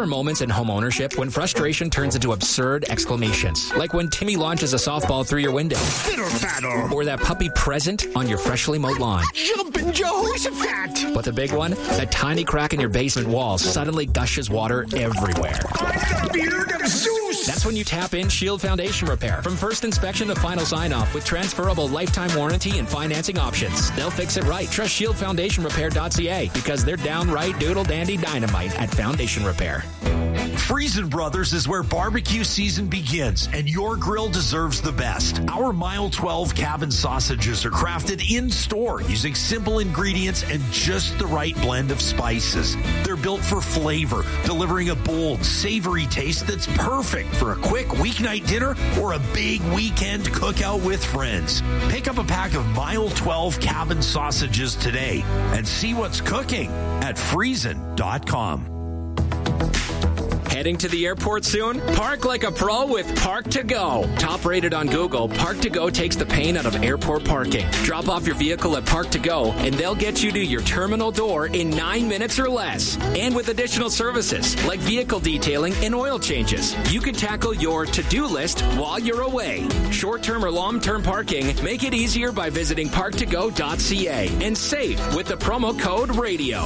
are moments in home ownership when frustration turns into absurd exclamations, like when Timmy launches a softball through your window, or that puppy present on your freshly mowed lawn. Jumpin' Jehoshaphat! But the big one, a tiny crack in your basement wall suddenly gushes water everywhere. I'm the beard of Zeus! That's when you tap in Shield Foundation Repair. From first inspection to final sign-off with transferable lifetime warranty and financing options. They'll fix it right. Trust ShieldFoundationRepair.ca because they're downright doodle-dandy dynamite at Foundation Repair. Friesen Brothers is where barbecue season begins, and your grill deserves the best. Our Mile 12 cabin sausages are crafted in-store using simple ingredients and just the right blend of spices. They're built for flavor, delivering a bold, savory taste that's perfect for a quick weeknight dinner or a big weekend cookout with friends. Pick up a pack of Mile 12 cabin sausages today and see what's cooking at Friesen.com. Heading to the airport soon? Park like a pro with Park to Go. Top rated on Google, Park to Go takes the pain out of airport parking. Drop off your vehicle at Park to Go and they'll get you to your terminal door in 9 minutes or less. And with additional services like vehicle detailing and oil changes, you can tackle your to-do list while you're away. Short-term or long-term parking, make it easier by visiting parktogo.ca and save with the promo code RADIO.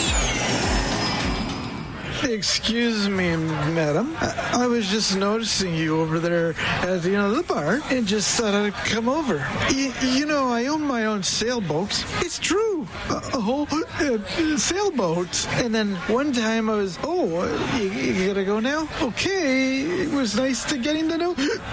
Excuse me, madam. I was just noticing you over there at the bar and just thought I'd come over. I own my own sailboats. It's true. A whole sailboat. And then one time I was, you gotta go now? Okay. It was nice to getting to know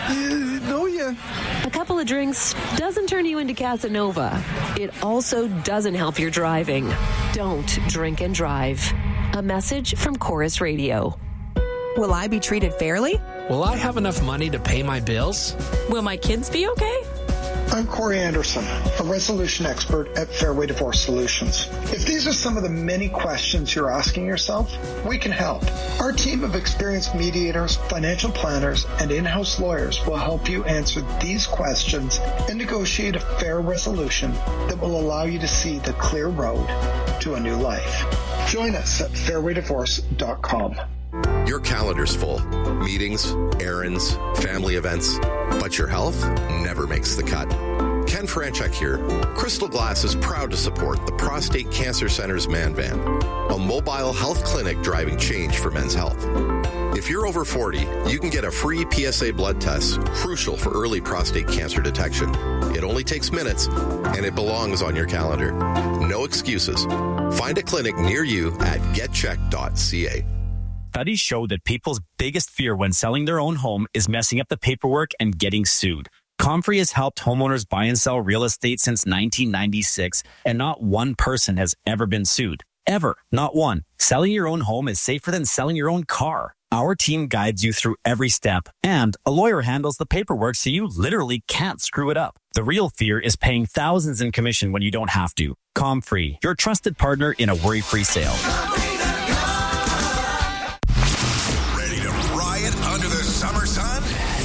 you. A couple of drinks doesn't turn you into Casanova. It also doesn't help your driving. Don't drink and drive. A message from Chorus Radio. Will I be treated fairly? Will I have enough money to pay my bills? Will my kids be okay? I'm Corey Anderson, a resolution expert at Fairway Divorce Solutions. If these are some of the many questions you're asking yourself, we can help. Our team of experienced mediators, financial planners, and in-house lawyers will help you answer these questions and negotiate a fair resolution that will allow you to see the clear road to a new life. Join us at fairwaydivorce.com. Your calendar's full. Meetings, errands, family events. But your health never makes the cut. Ken Franchuk here. Crystal Glass is proud to support the Prostate Cancer Center's Man Van, a mobile health clinic driving change for men's health. If you're over 40, you can get a free PSA blood test, crucial for early prostate cancer detection. It only takes minutes, and it belongs on your calendar. No excuses. Find a clinic near you at getcheck.ca. Studies show that people's biggest fear when selling their own home is messing up the paperwork and getting sued. Comfrey has helped homeowners buy and sell real estate since 1996, and not one person has ever been sued. Ever. Not one. Selling your own home is safer than selling your own car. Our team guides you through every step, and a lawyer handles the paperwork so you literally can't screw it up. The real fear is paying thousands in commission when you don't have to. Comfrey, your trusted partner in a worry-free sale. Ready to riot under the summer sun?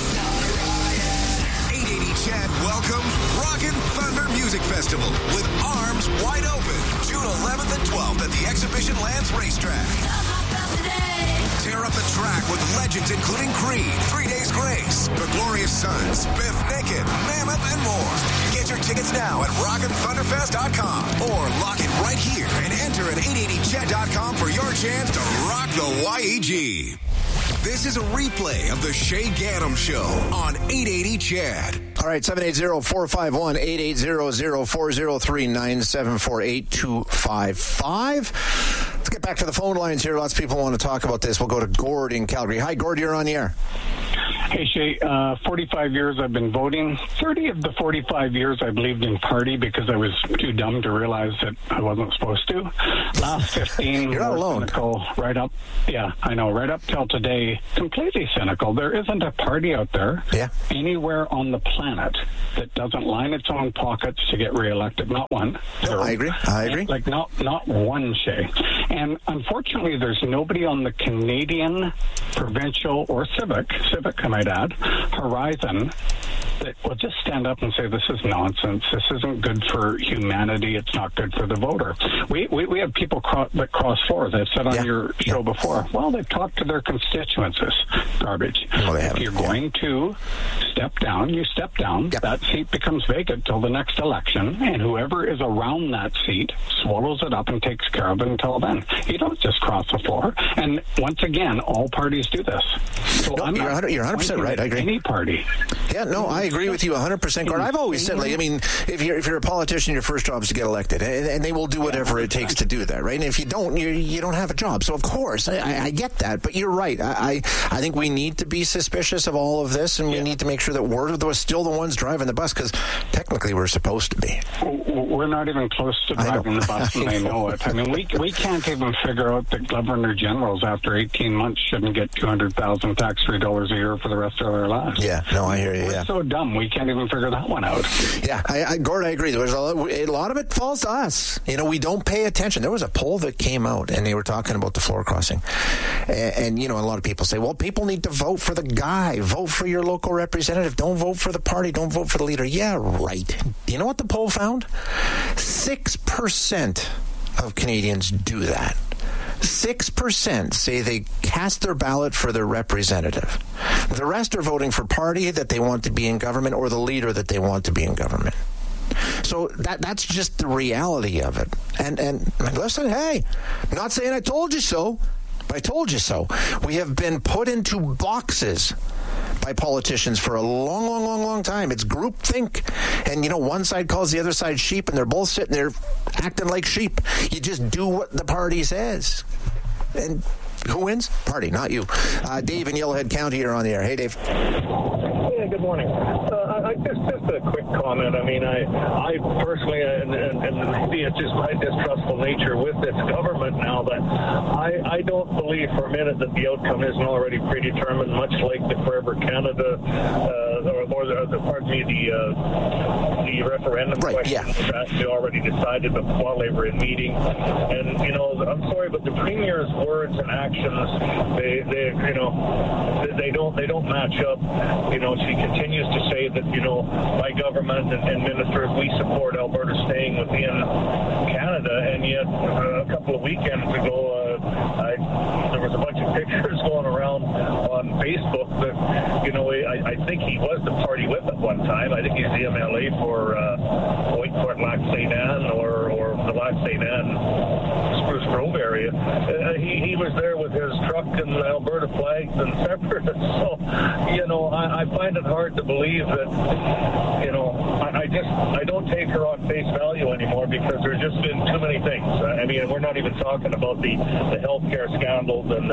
880 Chad welcomes Rockin' Thunder Music Festival with arms wide open. June 11th and 12th at the Exhibition Lands Racetrack. Tear up the track with legends including Creed, 3 Days Grace, The Glorious Sons, Biff Naked, Mammoth, and more. Get your tickets now at rockinthunderfest.com or lock it right here and enter at 880chat.com for your chance to rock the YEG. This is a replay of the Shay Gaddam Show on 880 Chad. All right, 780-451-8800-403-9748-255. Let's get back to the phone lines here. Lots of people want to talk about this. We'll go to Gord in Calgary. Hi, Gord, you're on the air. Hey, Shay, 45 years I've been voting. 30 of the 45 years I believed in party because I was too dumb to realize that I wasn't supposed to. Last 15, you're not alone. Cynical, right up till today, completely cynical. There isn't a party out there anywhere on the planet that doesn't line its own pockets to get reelected. Not one. No, I agree. Like not one, Shay. And unfortunately, there's nobody on the Canadian, provincial, or civic, I might add, horizon that will just stand up and say, this is nonsense. This isn't good for humanity. It's not good for the voter. We have people that cross floors. I've said on your show before, well, they've talked to their constituents. This garbage. If you're going to step down, you step down. That seat becomes vacant till the next election, and whoever is around that seat swallows it up and takes care of it until then. You don't just cross the floor. And once again, all parties do this. So no, you're 100% right. I agree. Any party. Yeah, no, I agree with you 100%, Gord. I've always said, like, I mean, if you're a politician, your first job is to get elected, and they will do whatever it takes to do that, right? And if you don't, you don't have a job. So of course, I get that. But you're right. I think we need to be suspicious of all of this, and we need to make sure that we're still the ones driving the bus, because technically we're supposed to be. We're not even close to driving the bus, and they know it. I mean, we can't even figure out that governor generals after 18 months shouldn't get $200,000 tax-free dollars a year for the rest of their lives. Yeah, no, I hear you. We're so dumb, we can't even figure that one out. Yeah, Gord, I agree. There's a lot of it falls to us. You know, we don't pay attention. There was a poll that came out, and they were talking about the floor crossing. And you know, a lot of people say, well, people need to vote for the guy. Vote for your local representative. Don't vote for the party. Don't vote for the leader. Yeah, right. Do you know what the poll found? 6% of Canadians do that. 6% say they cast their ballot for their representative. The rest are voting for party that they want to be in government or the leader that they want to be in government. So that's just the reality of it. And listen, hey, I'm not saying I told you so, but I told you so. We have been put into boxes by politicians for a long time. It's groupthink. And, you know, one side calls the other side sheep, and they're both sitting there acting like sheep. You just do what the party says. And who wins? Party, not you. Dave in Yellowhead County, you're on the air. Hey, Dave. Yeah, good morning. Just a quick comment. I mean, I personally, and maybe it's just my distrustful nature with this government now, that I don't believe for a minute that the outcome isn't already predetermined, much like the Forever Canada, the referendum question was actually already decided while they were in meeting. And, you know, I'm sorry, but the Premier's words and actions, they don't match up. You know, she continues to say that, you know, my government and ministers, we support Alberta staying within Canada, and yet a couple of weekends ago, there was a bunch of pictures going around on Facebook that, you know, I think he was the party whip at one time. I think he's the MLA for Whitecourt, Lac St. Anne, or the Lac St. Anne, Spruce Grove area. He was there with his truck and Alberta flags and separatists. So, you know, I find it hard to believe that, you know, I don't take her on face value anymore, because there's just been too many things. I mean, we're not even talking about the healthcare scandals and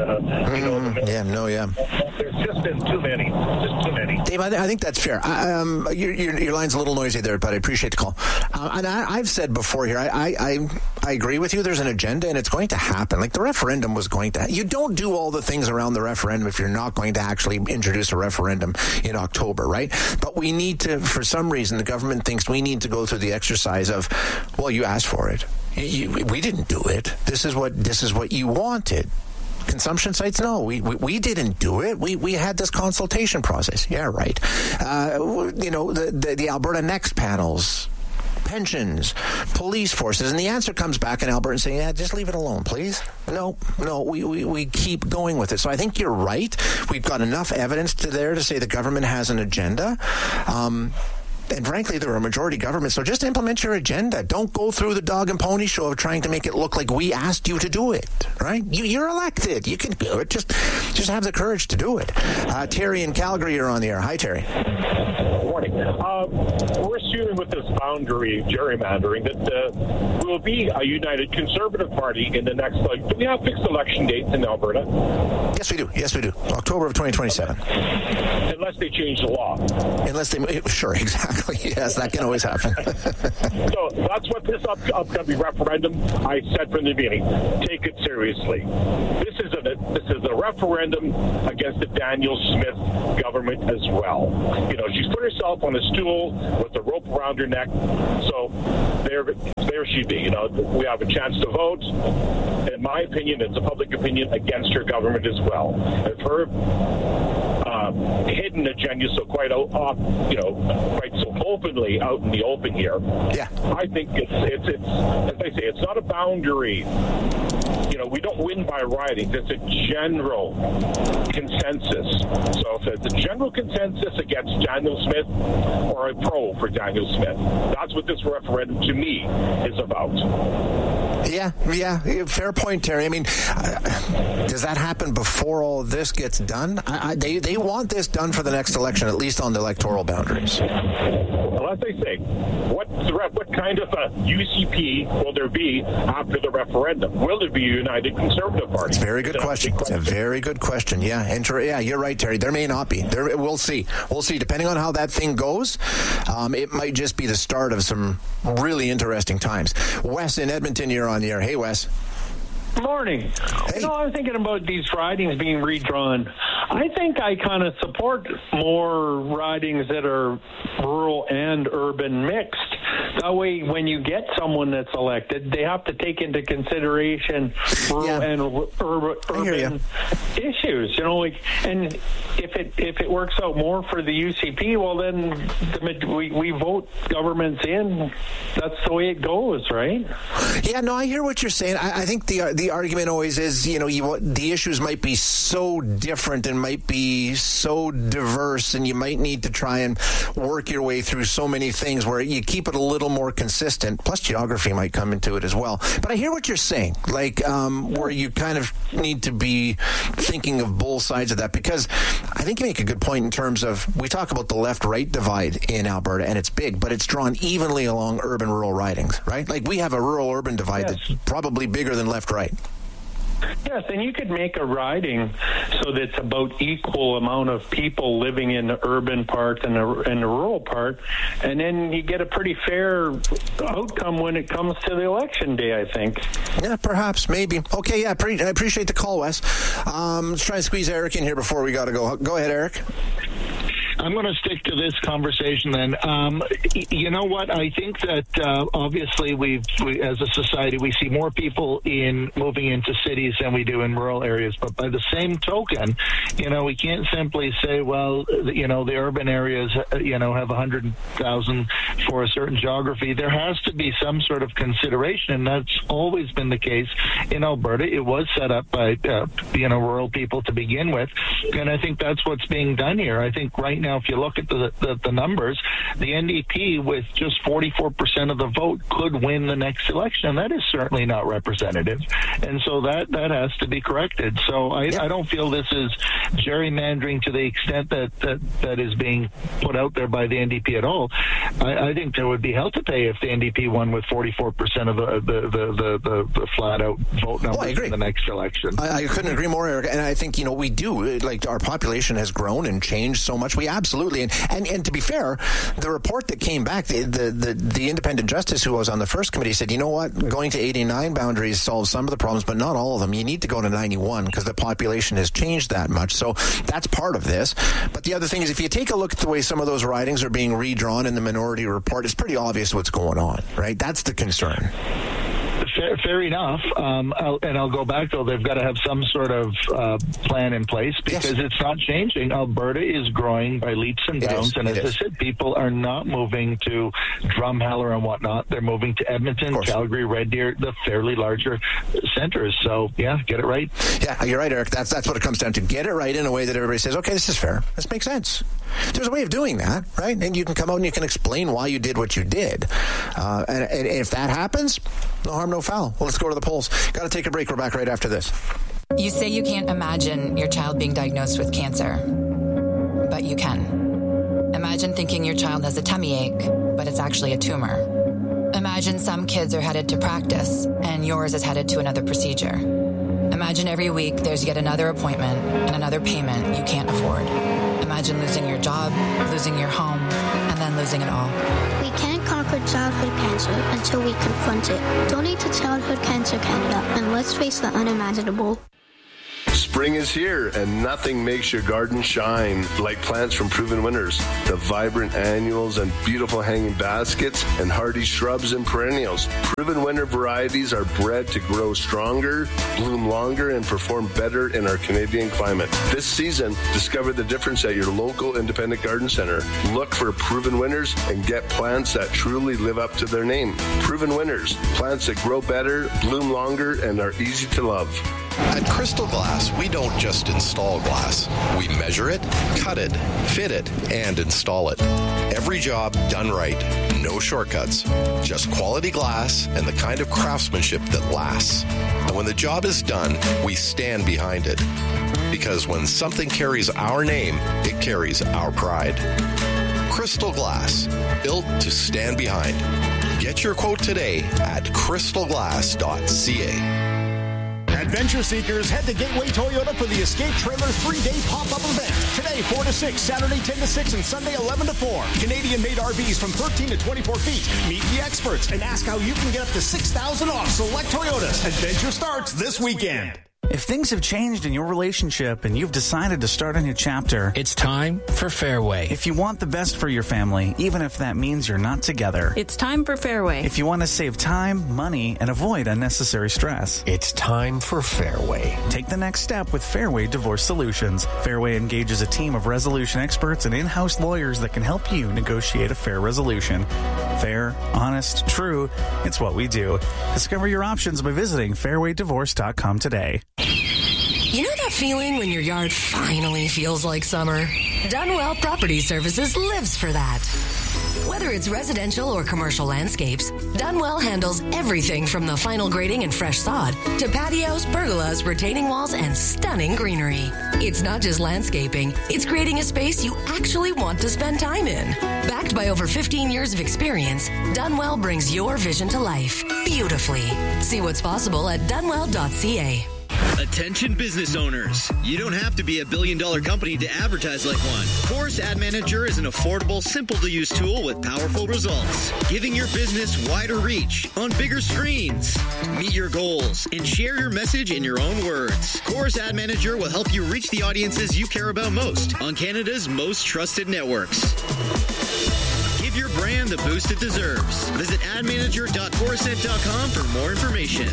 there's just been too many. Dave, I think that's fair. Your line's a little noisy there, but I appreciate the call. And I've said before here, I agree with you. There's an agenda, and it's going to happen. Like the referendum was going to. You don't do all the things around the referendum if you're not going to actually introduce a referendum in October, right? But we need to, for some reason, the government thinks we need to go through the exercise of, well, you asked for it. We didn't do it. This is what you wanted. Consumption sites, no, we didn't do it. We had this consultation process. Yeah, right. You know, the Alberta Next panels, pensions, police forces, and the answer comes back in Alberta saying, yeah, just leave it alone, please. No, we keep going with it. So I think you're right. We've got enough evidence to say the government has an agenda. And frankly, they're a majority government, so just implement your agenda. Don't go through the dog and pony show of trying to make it look like we asked you to do it, right? You're elected. You can do it. Just have the courage to do it. Terry in Calgary, you're on the air. Hi, Terry. Good morning. We're assuming with this boundary gerrymandering that we'll be a united Conservative Party in the next, do we have fixed election dates in Alberta? Yes, we do. October of 2027. Unless they change the law. Sure, exactly. Yes, that can always happen. So that's what this upcoming referendum, I said from the beginning, take it seriously. This is a referendum against the Daniel Smith government as well. You know, she's put herself on a stool with a rope around her neck. So they're there she be. We have a chance to vote. In my opinion, it's a public opinion against her government as well. If her hidden agenda so quite so openly out in the open here, I think it's as I say, it's not a boundary. We don't win by writings. It's a general consensus. So if it's a general consensus against Danielle Smith or a pro for Danielle Smith, that's what this referendum to me is about. Yeah, fair point, Terry. I mean, does that happen before all of this gets done? They want this done for the next election, at least on the electoral boundaries. Well, as I say, what kind of a UCP will there be after the referendum? Will there be a United Conservative Party? It's a very good question. It's a very good question. Yeah, you're right, Terry. There may not be. We'll see. Depending on how that thing goes, it might just be the start of some really interesting times. Wes in Edmonton, you're on the air. Hey, Wes. Morning. Hey. I was thinking about these ridings being redrawn. I think I kind of support more ridings that are rural and urban mixed. That way, when you get someone that's elected, they have to take into consideration rural and urban issues. And if it works out more for the UCP, well, then we vote governments in. That's the way it goes, right? Yeah, no, I hear what you're saying. I think the argument always is, the issues might be so different and might be so diverse, and you might need to try and work your way through so many things where you keep it a little more consistent. Plus, geography might come into it as well. But I hear what you're saying, where you kind of need to be thinking of both sides of that, because I think you make a good point in terms of, we talk about the left-right divide in Alberta, and it's big, but it's drawn evenly along urban-rural ridings, right? Like, we have a rural-urban divide that's probably bigger than left-right. Yes, and you could make a riding so that it's about equal amount of people living in the urban part and the rural part, and then you get a pretty fair outcome when it comes to the election day, I think. Yeah, perhaps, maybe. Okay, I appreciate the call, Wes. Let's try and squeeze Eric in here before we got to go. Go ahead, Eric. I'm going to stick to this conversation then. You know what? I think that obviously we as a society, we see more people moving into cities than we do in rural areas. But by the same token, we can't simply say, well, the urban areas, have 100,000 for a certain geography. There has to be some sort of consideration, and that's always been the case in Alberta. It was set up by, rural people to begin with, and I think that's what's being done here. I think right now, if you look at the numbers, the NDP with just 44% of the vote could win the next election. That is certainly not representative, and so that has to be corrected. So I don't feel this is gerrymandering to the extent that is being put out there by the NDP at all. I think there would be hell to pay if the NDP won with 44% of the flat out vote number in the next election. I couldn't agree more, Eric. And I think we do, our population has grown and changed so much. We absolutely, and to be fair, the report that came back, the independent justice who was on the first committee said, you know what, going to 89 boundaries solves some of the problems, but not all of them. You need to go to 91 because the population has changed that much. So that's part of this. But the other thing is, if you take a look at the way some of those ridings are being redrawn in the minority report, it's pretty obvious what's going on, right? That's the concern. Fair enough. I'll go back, though. They've got to have some sort of plan in place because it's not changing. Alberta is growing by leaps and bounds. And as I said, people are not moving to Drumheller and whatnot. They're moving to Edmonton, Calgary, Red Deer, the fairly larger centers. So, get it right. Yeah, you're right, Eric. That's what it comes down to. Get it right in a way that everybody says, okay, this is fair. This makes sense. There's a way of doing that, right? And you can come out and you can explain why you did what you did. And if that happens, no harm, no foul. Well, let's go to the polls. Got to take a break. We're back right after this. You say you can't imagine your child being diagnosed with cancer, but you can. Imagine thinking your child has a tummy ache, but it's actually a tumor. Imagine some kids are headed to practice, and yours is headed to another procedure. Imagine every week there's yet another appointment and another payment you can't afford. Imagine losing your job, losing your home, and then losing it all. We can't conquer childhood cancer until we confront it. Donate to Childhood Cancer Canada, and let's face the unimaginable. Spring is here, and nothing makes your garden shine like plants from Proven Winners. The vibrant annuals and beautiful hanging baskets and hardy shrubs and perennials. Proven Winner varieties are bred to grow stronger, bloom longer, and perform better in our Canadian climate. This season, discover the difference at your local independent garden center. Look for Proven Winners and get plants that truly live up to their name. Proven Winners, plants that grow better, bloom longer, and are easy to love. At Crystal Glass, we don't just install glass. We measure it, cut it, fit it, and install it. Every job done right. No shortcuts. Just quality glass and the kind of craftsmanship that lasts. And when the job is done, we stand behind it. Because when something carries our name, it carries our pride. Crystal Glass, built to stand behind. Get your quote today at crystalglass.ca. Adventure seekers, head to Gateway Toyota for the Escape Trailer 3-day pop-up event. Today, 4 to 6, Saturday, 10 to 6, and Sunday, 11 to 4. Canadian-made RVs from 13 to 24 feet. Meet the experts and ask how you can get up to $6,000 off select Toyotas. Adventure starts this weekend. If things have changed in your relationship and you've decided to start a new chapter, it's time for Fairway. If you want the best for your family, even if that means you're not together, it's time for Fairway. If you want to save time, money, and avoid unnecessary stress, it's time for Fairway. Take the next step with Fairway Divorce Solutions. Fairway engages a team of resolution experts and in-house lawyers that can help you negotiate a fair resolution. Fair, honest, true, it's what we do. Discover your options by visiting fairwaydivorce.com today. You know that feeling when your yard finally feels like summer? Dunwell Property Services lives for that. Whether it's residential or commercial landscapes, Dunwell handles everything from the final grading and fresh sod to patios, pergolas, retaining walls, and stunning greenery. It's not just landscaping, it's creating a space you actually want to spend time in. Backed by over 15 years of experience, Dunwell brings your vision to life beautifully. See what's possible at dunwell.ca. Attention business owners. You don't have to be a billion-dollar company to advertise like one. Chorus Ad Manager is an affordable, simple-to-use tool with powerful results, giving your business wider reach on bigger screens. Meet your goals and share your message in your own words. Chorus Ad Manager will help you reach the audiences you care about most on Canada's most trusted networks. Give your brand the boost it deserves. Visit admanager.chorusnet.com for more information.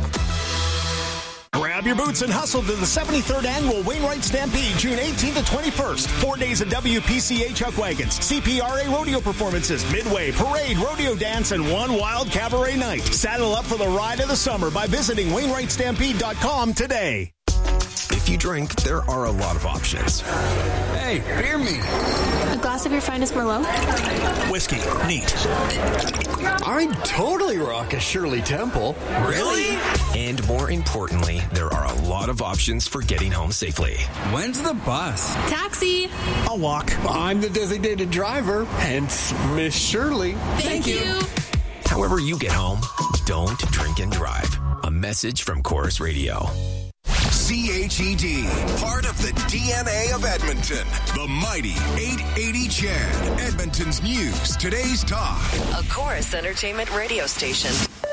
Grab your boots and hustle to the 73rd Annual Wainwright Stampede, June 18th to 21st. 4 days of WPCA chuck wagons, CPRA rodeo performances, midway, parade, rodeo dance, and one wild cabaret night. Saddle up for the ride of the summer by visiting WainwrightStampede.com today. If you drink, there are a lot of options. Hey, beer me. A glass of your finest Merlot? Whiskey. Neat. I'd totally rock a Shirley Temple. Really? And more importantly, there are a lot of options for getting home safely. When's the bus? Taxi. I'll walk. I'm the designated driver, hence Miss Shirley. Thank you. However you get home, don't drink and drive. A message from Chorus Radio. CHED, part of the DNA of Edmonton. The mighty 880 CHED, Edmonton's news, today's talk. A Chorus Entertainment radio station.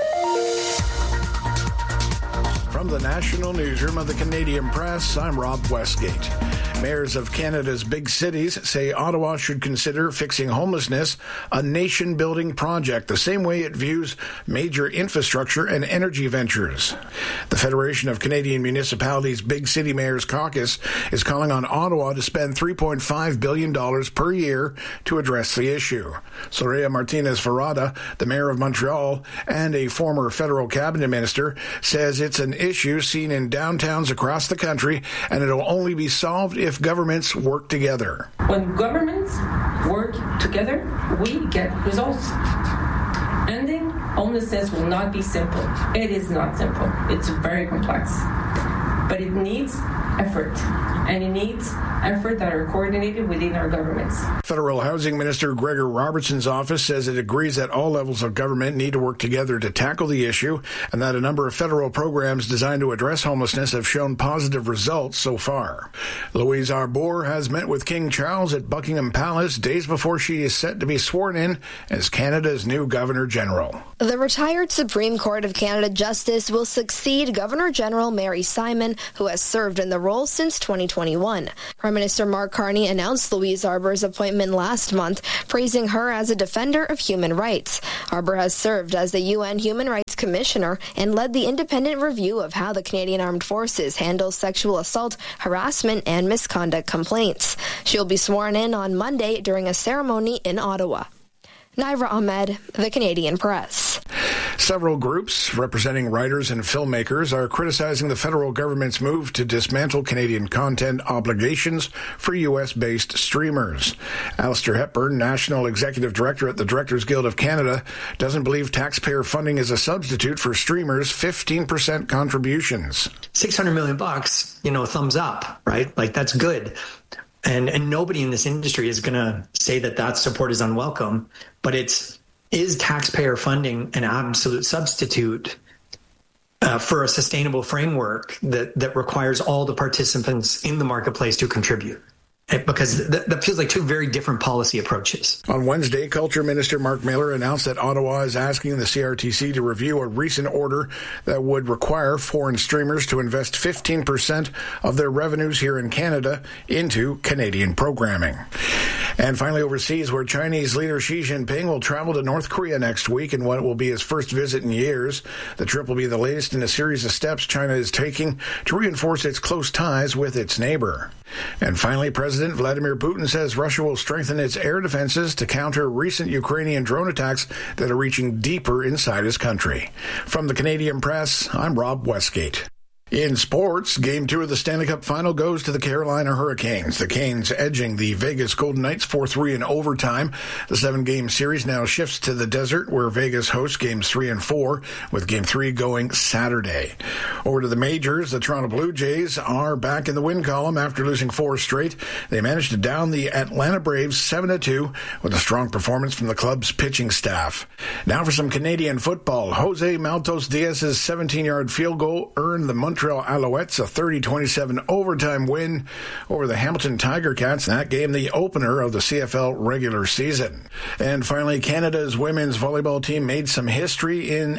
From the National Newsroom of the Canadian Press, I'm Rob Westgate. Mayors of Canada's big cities say Ottawa should consider fixing homelessness a nation-building project, the same way it views major infrastructure and energy ventures. The Federation of Canadian Municipalities Big City Mayors Caucus is calling on Ottawa to spend $3.5 billion per year to address the issue. Soraya Martinez-Ferrada, the mayor of Montreal and a former federal cabinet minister, says it's an issue seen in downtowns across the country, and it'll only be solved if governments work together. When governments work together, we get results. Ending homelessness will not be simple. It is not simple. It's very complex. But it needs effort, and it needs effort that are coordinated within our governments. Federal Housing Minister Gregor Robertson's office says it agrees that all levels of government need to work together to tackle the issue, and that a number of federal programs designed to address homelessness have shown positive results so far. Louise Arbour has met with King Charles at Buckingham Palace days before she is set to be sworn in as Canada's new Governor General. The retired Supreme Court of Canada Justice will succeed Governor General Mary Simon woman who has served in the role since 2021. Prime Minister Mark Carney announced Louise Arbour's appointment last month, praising her as a defender of human rights. Arbour has served as the UN Human Rights Commissioner and led the independent review of how the Canadian Armed Forces handles sexual assault, harassment, and misconduct complaints. She'll be sworn in on Monday during a ceremony in Ottawa. Naira Ahmed, The Canadian Press. Several groups representing writers and filmmakers are criticizing the federal government's move to dismantle Canadian content obligations for U.S.-based streamers. Alistair Hepburn, National Executive Director at the Directors Guild of Canada, doesn't believe taxpayer funding is a substitute for streamers' 15% contributions. $600 million, thumbs up, right? Like, that's good. And nobody in this industry is going to say that that support is unwelcome, but is taxpayer funding an absolute substitute for a sustainable framework that requires all the participants in the marketplace to contribute? Because that feels like two very different policy approaches. On Wednesday, Culture Minister Mark Miller announced that Ottawa is asking the CRTC to review a recent order that would require foreign streamers to invest 15% of their revenues here in Canada into Canadian programming. And finally, overseas, where Chinese leader Xi Jinping will travel to North Korea next week in what will be his first visit in years. The trip will be the latest in a series of steps China is taking to reinforce its close ties with its neighbor. And finally, President Vladimir Putin says Russia will strengthen its air defenses to counter recent Ukrainian drone attacks that are reaching deeper inside his country. From the Canadian Press, I'm Rob Westgate. In sports, Game 2 of the Stanley Cup Final goes to the Carolina Hurricanes. The Canes edging the Vegas Golden Knights 4-3 in overtime. The 7-game series now shifts to the desert, where Vegas hosts Games 3 and 4, with Game 3 going Saturday. Over to the majors, the Toronto Blue Jays are back in the win column after losing 4 straight. They managed to down the Atlanta Braves 7-2 with a strong performance from the club's pitching staff. Now for some Canadian football. Jose Maltos Diaz's 17-yard field goal earned the Montreal Alouettes a 30-27 overtime win over the Hamilton Tiger Cats in that game, the opener of the CFL regular season. And finally, Canada's women's volleyball team made some history in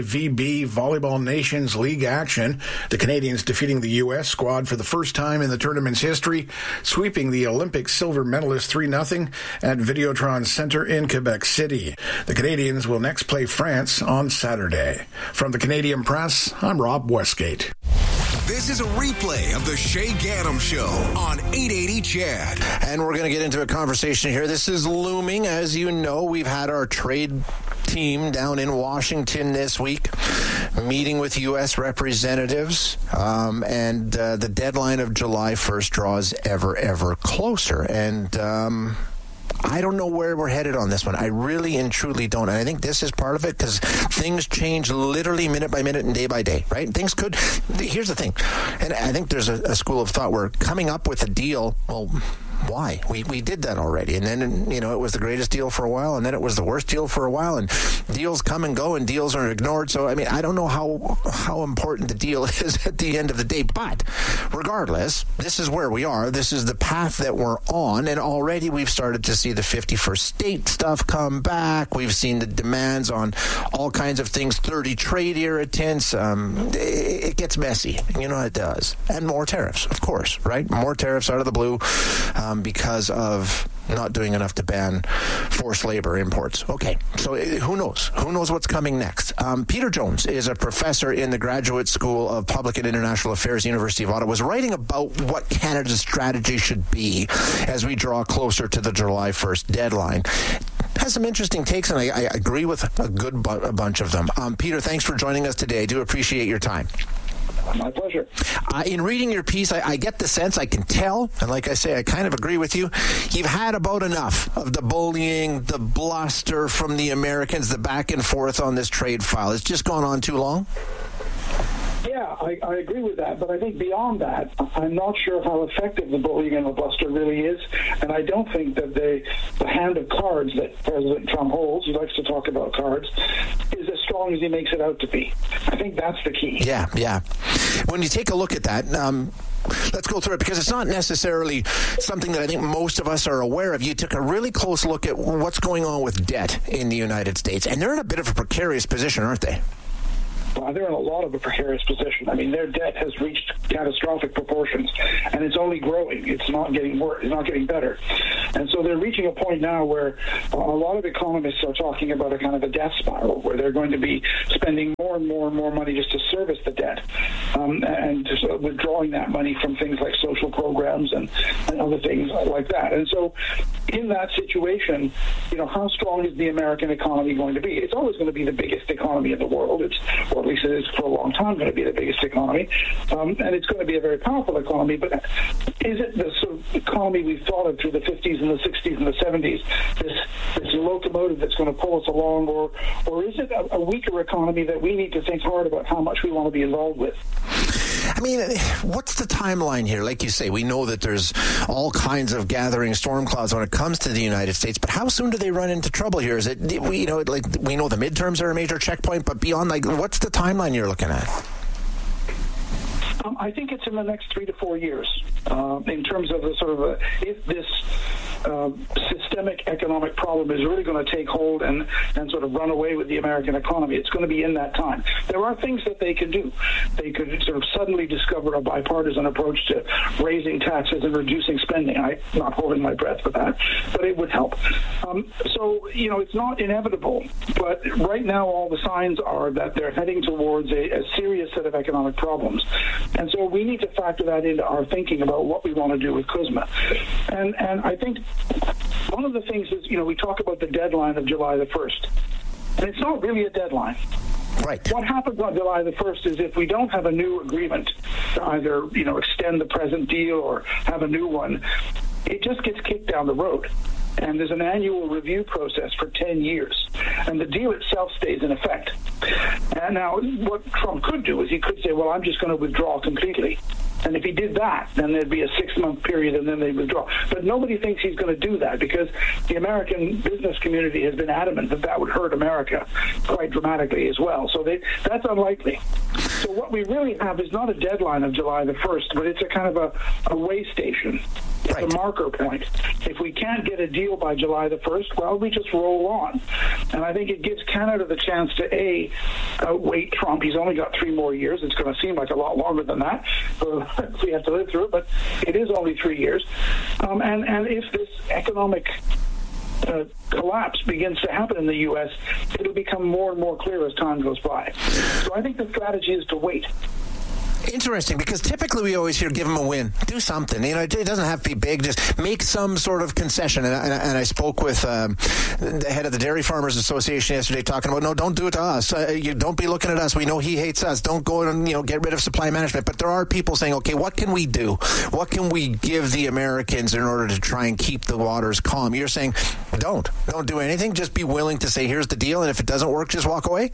FIVB Volleyball Nations League action. The Canadians defeating the U.S. squad for the first time in the tournament's history, sweeping the Olympic silver medalist 3-0 at Videotron Center in Quebec City. The Canadians will next play France on Saturday. From the Canadian Press, I'm Rob Westgate. This is a replay of the Shay Gaddam Show on 880 CHED. And we're going to get into a conversation here. This is looming. As you know, we've had our trade team down in Washington this week, meeting with U.S. representatives, and the deadline of July 1st draws ever closer. And I don't know where we're headed on this one. I really and truly don't. And I think this is part of it because things change literally minute by minute and day by day, right? Things could. Here's the thing. And I think there's a school of thought where coming up with a deal, well, why? We did that already. And then, it was the greatest deal for a while, and then it was the worst deal for a while, and deals come and go, and deals are ignored. So, I don't know how important the deal is at the end of the day. But regardless, this is where we are. This is the path that we're on, and already we've started to see the 51st state stuff come back. We've seen the demands on all kinds of things, 30 trade irritants. It gets messy. It does. And more tariffs, of course, right? More tariffs out of the blue. Because of not doing enough to ban forced labor imports. Okay, so who knows? Who knows what's coming next? Peter Jones is a professor in the Graduate School of Public and International Affairs, University of Ottawa, was writing about what Canada's strategy should be as we draw closer to the July 1st deadline. Has some interesting takes, and I agree with a bunch of them. Peter, thanks for joining us today. I do appreciate your time. My pleasure. In reading your piece, I get the sense, I can tell, and like I say, I kind of agree with you. You've had about enough of the bullying, the bluster from the Americans, the back and forth on this trade file. It's just gone on too long? Yeah, I agree with that, but I think beyond that, I'm not sure how effective the bullying and the bluster really is, and I don't think that the hand of cards that President Trump holds, he likes to talk about cards, is as strong as he makes it out to be. I think that's the key. Yeah. When you take a look at that, let's go through it, because it's not necessarily something that I think most of us are aware of. You took a really close look at what's going on with debt in the United States, and they're in a bit of a precarious position, aren't they? they're in a lot of a precarious position. I mean, their debt has reached catastrophic proportions, and it's only growing. It's not getting worse. It's not getting better. And so they're reaching a point now where a lot of economists are talking about a kind of a death spiral, where they're going to be spending more and more and more money just to service the debt, and just withdrawing that money from things like social programs and other things like that. And so in that situation, how strong is the American economy going to be? It's always going to be the biggest economy in the world. Or at least it is for a long time going to be the biggest economy. And it's going to be a very powerful economy. But is it the sort of economy we've thought of through the 50s and the 60s and the 70s, this locomotive that's going to pull us along? Or is it a weaker economy that we need to think hard about how much we want to be involved with? I mean, what's the timeline here? Like you say, we know that there's all kinds of gathering storm clouds when it comes to the United States, but how soon do they run into trouble here? Is it, we know the midterms are a major checkpoint, but beyond, what's the timeline you're looking at? I think it's in the next 3 to 4 years, in terms of the sort of if this systemic economic problem is really going to take hold and sort of run away with the American economy. It's going to be in that time. There are things that they can do. They could sort of suddenly discover a bipartisan approach to raising taxes and reducing spending. I'm not holding my breath for that, but it would help. So, it's not inevitable, but right now all the signs are that they're heading towards a serious set of economic problems. And so we need to factor that into our thinking about what we want to do with CUSMA. And I think one of the things is, we talk about the deadline of July the 1st, and it's not really a deadline. Right. What happens on July the 1st is if we don't have a new agreement to either, extend the present deal or have a new one, it just gets kicked down the road. And there's an annual review process for 10 years. And the deal itself stays in effect. And now what Trump could do is he could say, well, I'm just going to withdraw completely. And if he did that, then there'd be a 6-month period and then they'd withdraw. But nobody thinks he's going to do that because the American business community has been adamant that would hurt America quite dramatically as well. So that's unlikely. So what we really have is not a deadline of July the 1st, but it's a kind of a way station. It's a marker point. If we can't get a deal by July the 1st, well, we just roll on. And I think it gives Canada the chance to, outwait Trump. He's only got 3 more years. It's going to seem like a lot longer than that. If we have to live through it, but it is only 3 years. And if this economic collapse begins to happen in the U.S., it'll become more and more clear as time goes by. So I think the strategy is to wait. Interesting, because typically we always hear, give them a win, do something. It doesn't have to be big, just make some sort of concession. And I spoke with the head of the Dairy Farmers Association yesterday, talking about, no, don't do it to us. You don't be looking at us. We know he hates us. Don't go and get rid of supply management. But there are people saying, okay, what can we do? What can we give the Americans in order to try and keep the waters calm? You're saying, don't do anything. Just be willing to say, here's the deal, and if it doesn't work, just walk away.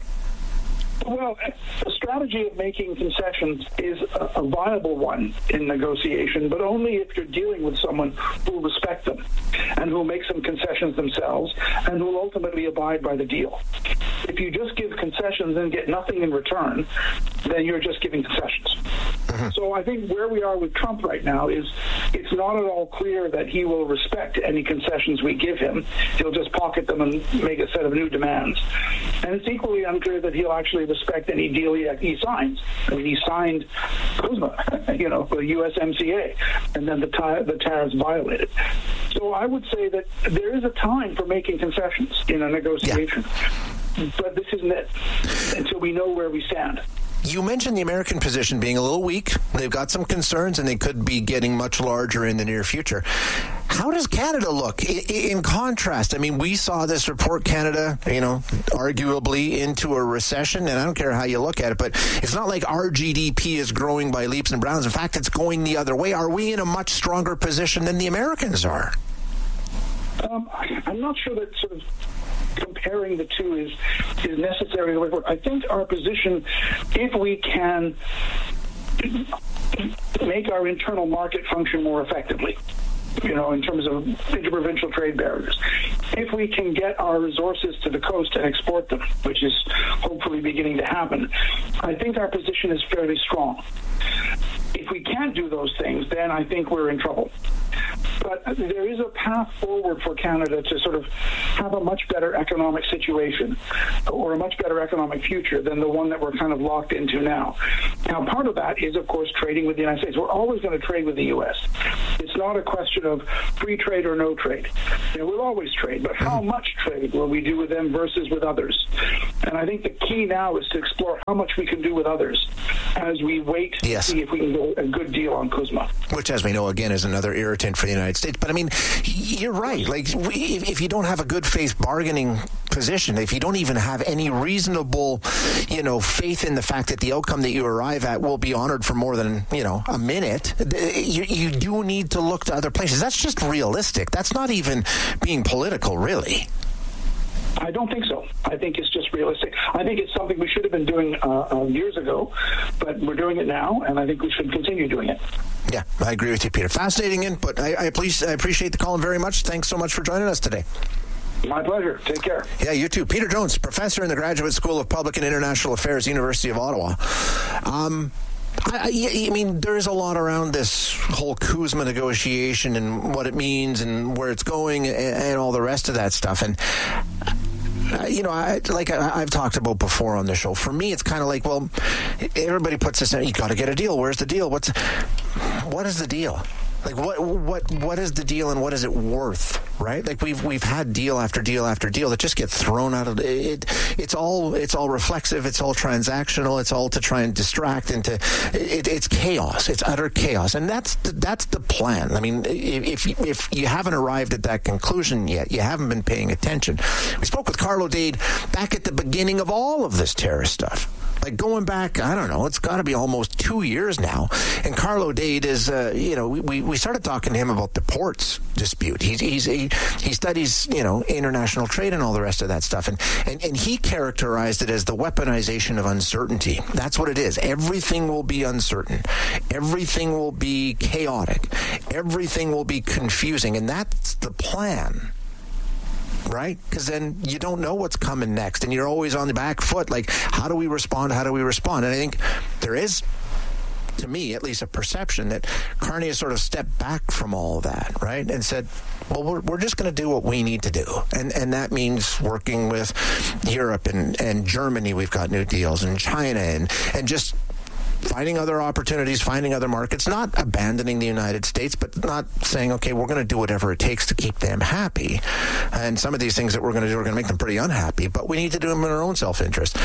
Well, the strategy of making concessions is a viable one in negotiation, but only if you're dealing with someone who will respect them and who will make some concessions themselves and who will ultimately abide by the deal. If you just give concessions and get nothing in return, then you're just giving concessions. Mm-hmm. So I think where we are with Trump right now is it's not at all clear that he will respect any concessions we give him. He'll just pocket them and make a set of new demands. And it's equally unclear that he'll actually respect any deal he signs. I mean, he signed CUSMA, for the USMCA, and then the tariffs violated. So I would say that there is a time for making concessions in a negotiation. Yeah. But this isn't it until we know where we stand. You mentioned the American position being a little weak. They've got some concerns, and they could be getting much larger in the near future. How does Canada look in contrast? I mean, we saw this report, Canada, arguably into a recession, and I don't care how you look at it, but it's not like our GDP is growing by leaps and bounds. In fact, it's going the other way. Are we in a much stronger position than the Americans are? I'm not sure that sort of comparing the two is necessarily the way forward. I think our position, if we can make our internal market function more effectively, in terms of interprovincial trade barriers, if we can get our resources to the coast and export them, which is hopefully beginning to happen, I think our position is fairly strong. If we can't do those things, then I think we're in trouble. But there is a path forward for Canada to sort of have a much better economic situation or a much better economic future than the one that we're kind of locked into now. Now, part of that is, of course, trading with the United States. We're always going to trade with the U.S. It's not a question of free trade or no trade. We'll always trade, but how much trade will we do with them versus with others? And I think the key now is to explore how much we can do with others as we wait to see if we can get a good deal on CUSMA. Which, as we know, again, is another irritant for the United States. But, I mean, you're right. Like, if you don't have a good faith bargaining position, if you don't even have any reasonable, faith in the fact that the outcome that you arrive at will be honored for more than, a minute, you do need to look to other places. That's just realistic. That's not even being political, really. I don't think so. I think it's just realistic. I think it's something we should have been doing years ago, but we're doing it now, and I think we should continue doing it. Yeah, I agree with you, Peter. Fascinating input. I appreciate the call very much. Thanks so much for joining us today. My pleasure. Take care. Yeah, you too. Peter Jones, professor in the Graduate School of Public and International Affairs, University of Ottawa. I mean, there's a lot around this whole CUSMA negotiation and what it means and where it's going and all the rest of that stuff. And I've talked about before on the show, for me, it's kind of like, well, everybody puts this in, you got to get a deal. Where's the deal? What is the deal? Like, what is the deal and what is it worth, right? Like, we've had deal after deal after deal that just get thrown out of it. It's all reflexive. It's all transactional. It's all to try and distract into it's chaos. It's utter chaos. And that's the plan. I mean, if you haven't arrived at that conclusion yet, you haven't been paying attention. We spoke with Carlo Dade back at the beginning of all of this terrorist stuff. Like, going back, I don't know, it's got to be almost 2 years now. And Carlo Dade is, we started talking to him about the ports dispute. He studies, international trade and all the rest of that stuff. And he characterized it as the weaponization of uncertainty. That's what it is. Everything will be uncertain. Everything will be chaotic. Everything will be confusing. And that's the plan. Right? Because then you don't know what's coming next, and you're always on the back foot. Like, how do we respond? How do we respond? And I think there is, to me, at least a perception that Carney has sort of stepped back from all that, right? And said, well, we're just going to do what we need to do. And that means working with Europe and Germany. We've got new deals, and China, and just finding other opportunities, finding other markets, not abandoning the United States, but not saying, okay, we're going to do whatever it takes to keep them happy. And some of these things that we're going to do are going to make them pretty unhappy, but we need to do them in our own self-interest.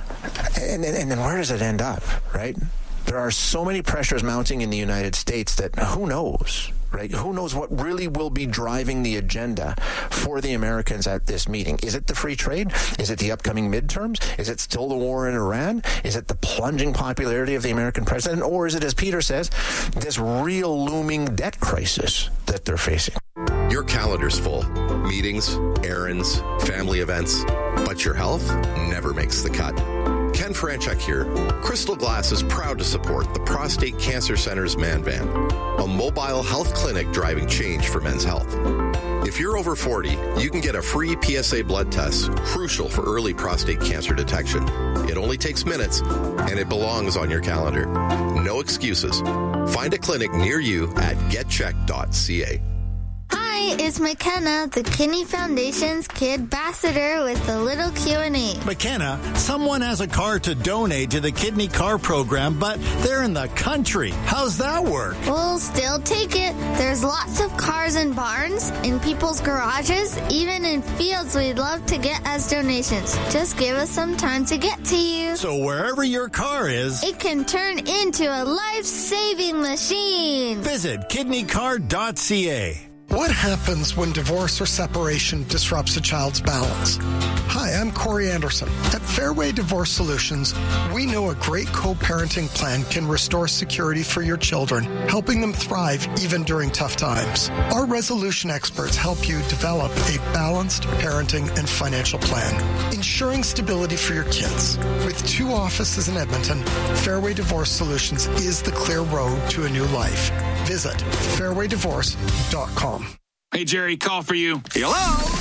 And then where does it end up, right? There are so many pressures mounting in the United States that who knows, right? Who knows what really will be driving the agenda for the Americans at this meeting? Is it the free trade? Is it the upcoming midterms? Is it still the war in Iran? Is it the plunging popularity of the American president? Or is it, as Peter says, this real looming debt crisis that they're facing? Your calendar's full. Meetings, errands, family events. But your health never makes the cut. Ken Franchuk here. Crystal Glass is proud to support the Prostate Cancer Center's Man Van, a mobile health clinic driving change for men's health. If you're over 40, you can get a free PSA blood test, crucial for early prostate cancer detection. It only takes minutes, and it belongs on your calendar. No excuses. Find a clinic near you at getcheck.ca. Hi, it's McKenna, the Kidney Foundation's Kid Ambassador with a little Q&A. McKenna, someone has a car to donate to the Kidney Car Program, but they're in the country. How's that work? We'll still take it. There's lots of cars in barns, in people's garages, even in fields we'd love to get as donations. Just give us some time to get to you. So wherever your car is, it can turn into a life-saving machine. Visit kidneycar.ca. What happens when divorce or separation disrupts a child's balance? Hi, I'm Corey Anderson. At Fairway Divorce Solutions, we know a great co-parenting plan can restore security for your children, helping them thrive even during tough times. Our resolution experts help you develop a balanced parenting and financial plan, ensuring stability for your kids. With 2 offices in Edmonton, Fairway Divorce Solutions is the clear road to a new life. Visit fairwaydivorce.com. Hey, Jerry, call for you. Hello?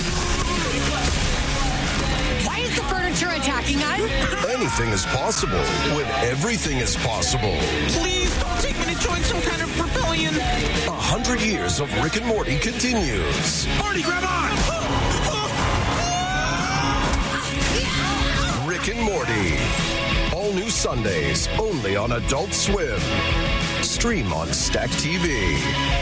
Why is the furniture attacking us? Anything is possible when everything is possible. Please don't take me to join some kind of rebellion. 100 years of Rick and Morty continues. Morty, grab on! Rick and Morty. All new Sundays, only on Adult Swim. Stream on Stack TV.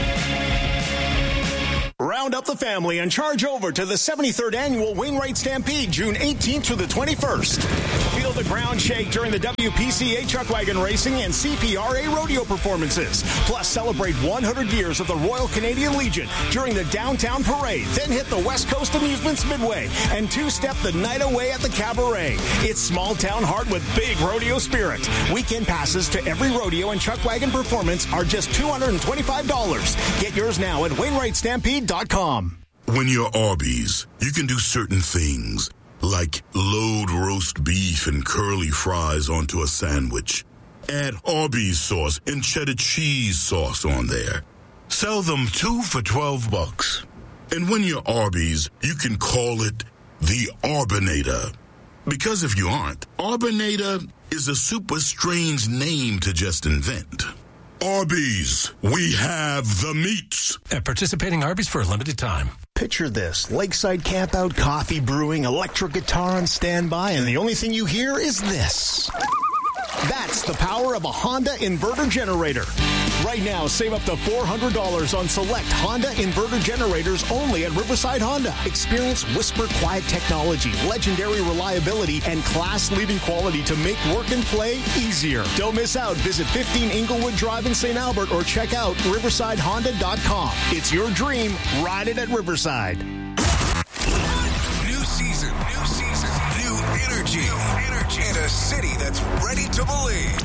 Round up the family and charge over to the 73rd Annual Wainwright Stampede, June 18th to the 21st. Feel the ground shake during the WPCA Chuckwagon Racing and CPRA rodeo performances. Plus, celebrate 100 years of the Royal Canadian Legion during the Downtown Parade. Then hit the West Coast Amusements Midway and two-step the night away at the Cabaret. It's small town heart with big rodeo spirit. Weekend passes to every rodeo and Chuckwagon performance are just $225. Get yours now at WainwrightStampede.com. When you're Arby's, you can do certain things, like load roast beef and curly fries onto a sandwich. Add Arby's sauce and cheddar cheese sauce on there. Sell them 2 for $12. And when you're Arby's, you can call it the Arbinator. Because if you aren't, Arbinator is a super strange name to just invent. Arby's, we have the meats. At participating Arby's for a limited time. Picture this. Lakeside campout, coffee brewing, electric guitar on standby, and the only thing you hear is this. That's the power of a Honda inverter generator. Right now, save up to $400 on select Honda inverter generators only at Riverside Honda. Experience Whisper Quiet technology, legendary reliability, and class-leading quality to make work and play easier. Don't miss out. Visit 15 Inglewood Drive in St. Albert or check out riversidehonda.com. It's your dream. Ride it at Riverside. New season, new energy, and a city that's ready to believe.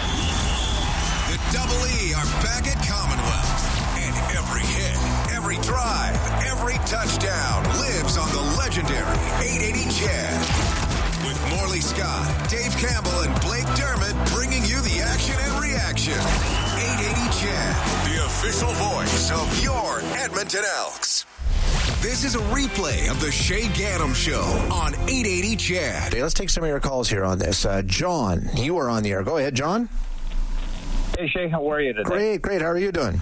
The Double E are back at Commonwealth, and every hit, every drive, every touchdown lives on the legendary 880 Chad. With Morley Scott, Dave Campbell, and Blake Dermott bringing you the action and reaction. 880 Chad, the official voice of your Edmonton Elks. This is a replay of the Shay Gaddam Show on 880 Chad. Okay, let's take some of your calls here on this. John, you are on the air. Go ahead, John. Hey, Shay, how are you today? Great. How are you doing?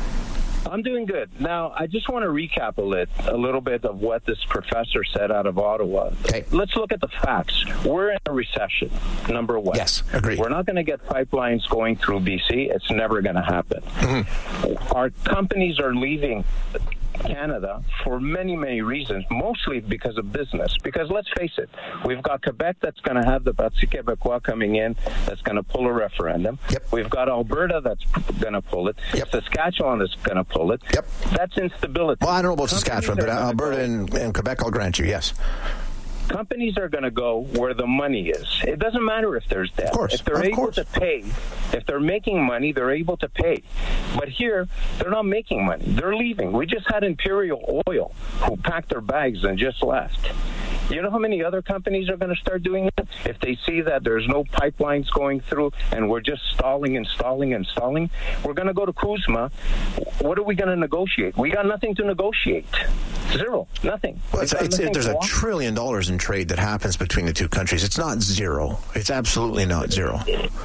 I'm doing good. Now, I just want to recap a little bit of what this professor said out of Ottawa. Okay. Let's look at the facts. We're in a recession, number one. Yes, agreed. We're not going to get pipelines going through BC. It's never going to happen. Mm-hmm. Our companies are leaving Canada for many, many reasons, mostly because of business. Because let's face it, we've got Quebec that's going to have the Parti Québécois coming in that's going to pull a referendum. Yep. We've got Alberta that's going to pull it. Yep. Saskatchewan is going to pull it. Yep. That's instability. Well, I don't know about Saskatchewan, but Alberta and Quebec, I'll grant you, yes. Companies are going to go where the money is. It doesn't matter if there's debt. Of course. If they're able to pay, if they're making money, they're able to pay. But here, they're not making money. They're leaving. We just had Imperial Oil who packed their bags and just left. You know how many other companies are going to start doing that? If they see that there's no pipelines going through and we're just stalling, we're going to go to Kuzma. What are we going to negotiate? We got nothing to negotiate. Zero. Nothing. Well, there's $1 trillion in trade that happens between the two countries. It's not zero. It's absolutely not zero.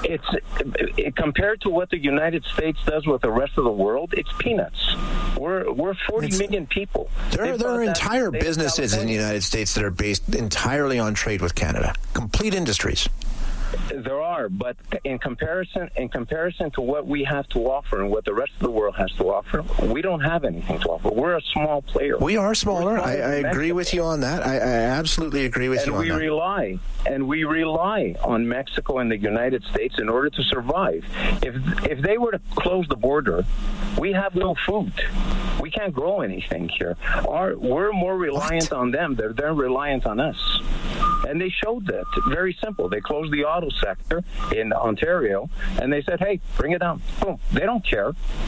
It's compared to what the United States does with the rest of the world, it's peanuts. We're 40 million people. There are entire businesses in the United States that are based entirely on trade with Canada. Complete industries. There are, but in comparison to what we have to offer and what the rest of the world has to offer, we don't have anything to offer. We're a small player. We are smaller. I agree with you on that. I absolutely agree with you on that. And we rely on Mexico and the United States in order to survive. If they were to close the border, we have no food. We can't grow anything here. We're more reliant on them. They're reliant on us. And they showed that. Very simple. They closed the auto sector in Ontario, and they said, hey, bring it down. Boom. They don't care.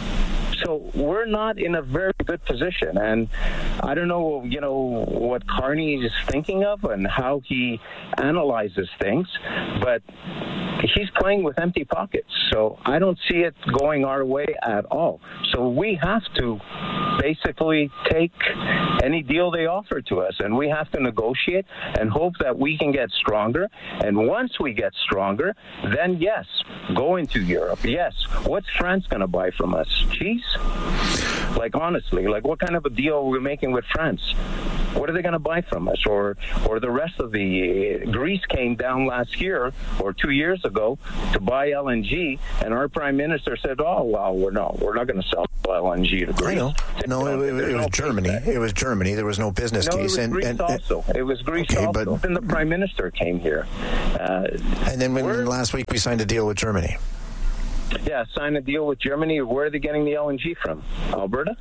So we're not in a very good position. And I don't know, what Carney is thinking of and how he analyzes things, but he's playing with empty pockets. So I don't see it going our way at all. So we have to basically take any deal they offer to us, and we have to negotiate and hope that we can get stronger. And once we get stronger, then yes, go into Europe. Yes. What's France going to buy from us? Cheese? Like, honestly, what kind of a deal are we making with France? What are they going to buy from us? Or the rest of the Greece came down last year or 2 years ago to buy LNG, and our prime minister said, "Oh, well, we're not going to sell LNG to Greece." I know. No, it was Germany. It was Germany. There was no business case. It was Greece also. It was Greece okay, also. But then the prime minister came here. And then last week we signed a deal with Germany. Yeah, signed a deal with Germany. Where are they getting the LNG from? Alberta?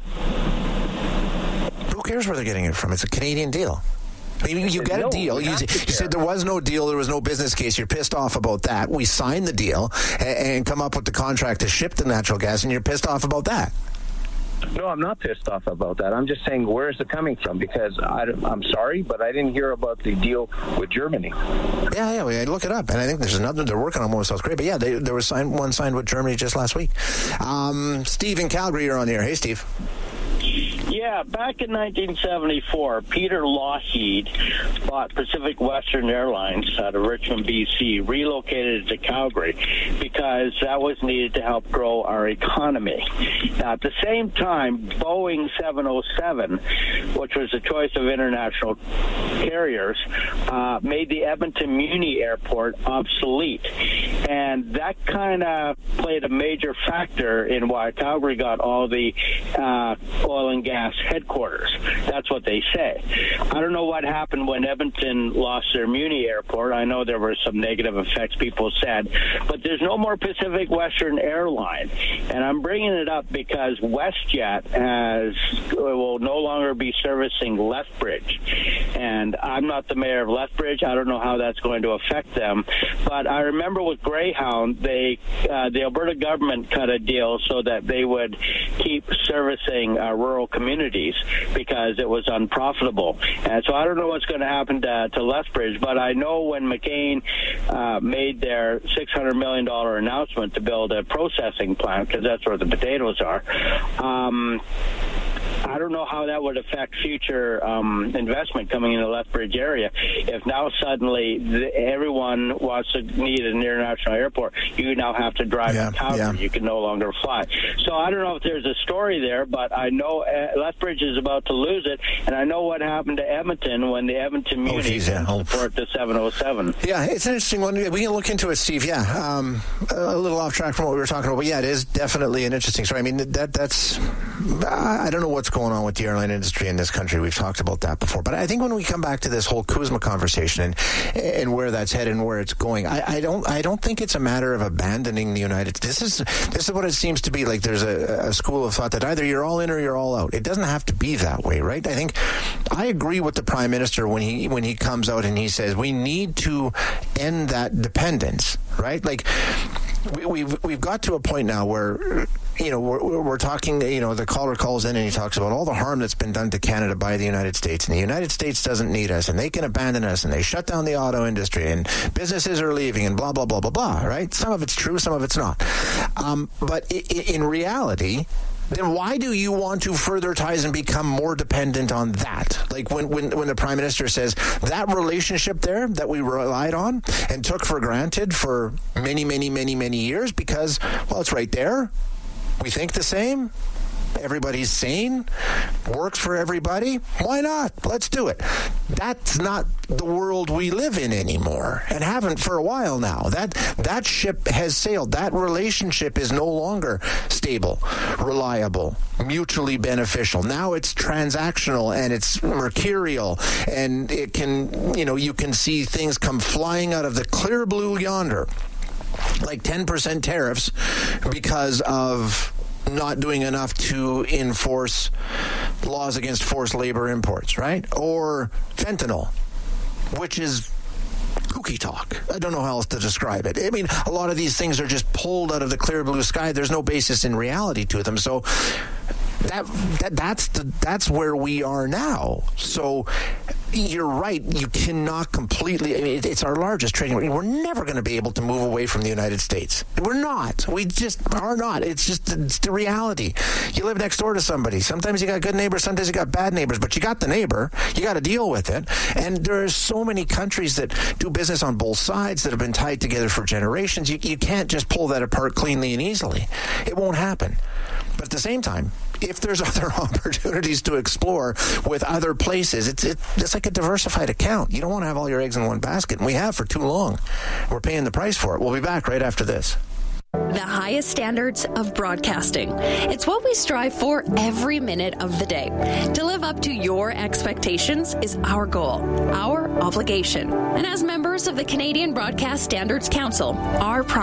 Who cares where they're getting it from? It's a Canadian deal. I mean, you get a deal. You said there was no deal. There was no business case. You're pissed off about that. We signed the deal and come up with the contract to ship the natural gas, and you're pissed off about that. No, I'm not pissed off about that. I'm just saying, where is it coming from? Because I'm sorry, but I didn't hear about the deal with Germany. Yeah, look it up. And I think there's another they're working on one with South Korea. But yeah, there was one signed with Germany just last week. Steve in Calgary, you're on the air. Hey, Steve. Yeah, back in 1974, Peter Lougheed bought Pacific Western Airlines out of Richmond, B.C., relocated to Calgary because that was needed to help grow our economy. Now, at the same time, Boeing 707, which was the choice of international carriers, made the Edmonton Muni Airport obsolete. And that kind of played a major factor in why Calgary got all the oil and gas headquarters. That's what they say. I don't know what happened when Edmonton lost their Muni Airport. I know there were some negative effects, people said, but there's no more Pacific Western Airline. And I'm bringing it up because WestJet will no longer be servicing Lethbridge. And I'm not the mayor of Lethbridge. I don't know how that's going to affect them. But I remember with Greyhound, the Alberta government cut a deal so that they would keep servicing rural communities because it was unprofitable. And so I don't know what's going to happen to Lethbridge, but I know when McCain made their $600 million announcement to build a processing plant, because that's where the potatoes are, I don't know how that would affect future investment coming in the Lethbridge area. If now suddenly everyone wants to need an international airport, you now have to drive to Calgary. Yeah. You can no longer fly. So I don't know if there's a story there, but I know Lethbridge is about to lose it, and I know what happened to Edmonton when the Edmonton Muni support the 707. Yeah, it's an interesting one. We can look into it, Steve. Yeah, a little off track from what we were talking about, but yeah, it is definitely an interesting story. I mean, that's I don't know what's going on with the airline industry in this country. We've talked about that before, but I think when we come back to this whole Kuzma conversation and where that's headed and where it's going, I don't think it's a matter of abandoning the United States. This is what it seems to be. Like there's a school of thought that either you're all in or you're all out. It doesn't have to be that way, right? I think I agree with the Prime Minister when he comes out and he says we need to end that dependence, right? Like we've got to a point now where we're talking, the caller calls in and he talks about all the harm that's been done to Canada by the United States, and the United States doesn't need us, and they can abandon us, and they shut down the auto industry, and businesses are leaving, and blah, blah, blah, blah, blah, right? Some of it's true, some of it's not. But in reality, then why do you want to further ties and become more dependent on that? Like when the Prime Minister says that relationship there that we relied on and took for granted for many, many, many, many years because, well, it's right there. We think the same. Everybody's sane. Works for everybody. Why not? Let's do it. That's not the world we live in anymore, and haven't for a while now. That ship has sailed. That relationship is no longer stable, reliable, mutually beneficial. Now it's transactional and it's mercurial, and it can, you can see things come flying out of the clear blue yonder, like 10% tariffs because of not doing enough to enforce laws against forced labor imports, right? Or fentanyl, which is kooky talk. I don't know how else to describe it. I mean, a lot of these things are just pulled out of the clear blue sky. There's no basis in reality to them. So that's where we are now. So you're right. You cannot completely. I mean, it's our largest trading. We're never going to be able to move away from the United States. We're not. We just are not. It's the reality. You live next door to somebody. Sometimes you got good neighbors. Sometimes you got bad neighbors. But you got the neighbor. You got to deal with it. And there are so many countries that do business on both sides that have been tied together for generations. You can't just pull that apart cleanly and easily. It won't happen. But at the same time, if there's other opportunities to explore with other places, it's like a diversified account. You don't want to have all your eggs in one basket, and we have for too long. We're paying the price for it. We'll be back right after this. The highest standards of broadcasting. It's what we strive for every minute of the day. To live up to your expectations is our goal, our obligation. And as members of the Canadian Broadcast Standards Council, our